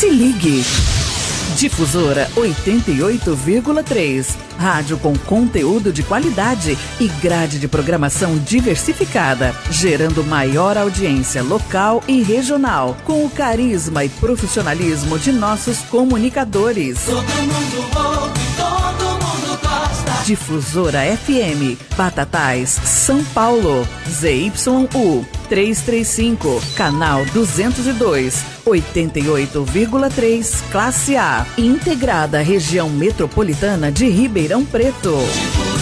Se ligue. Difusora 88,3. Rádio com conteúdo de qualidade e grade de programação diversificada, gerando maior audiência local e regional, com o carisma e profissionalismo de nossos comunicadores. Todo mundo ouve, todo mundo gosta. Difusora FM, Batatais, São Paulo, ZYU 335, canal 202, 88,3, classe A, integrada à região metropolitana de Ribeirão Preto.